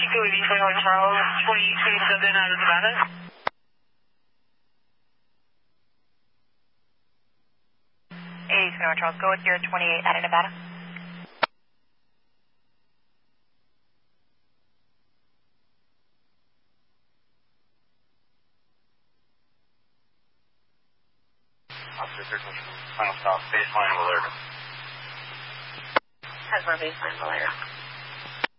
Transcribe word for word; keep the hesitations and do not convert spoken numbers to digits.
two eighty-four Charles, twenty-eight twenty-seven out of Nevada. eighty twenty-one Charles, go with your twenty-eight out of Nevada. Officer thirteen, final stop, baseline of alert. Has more baseline of alert.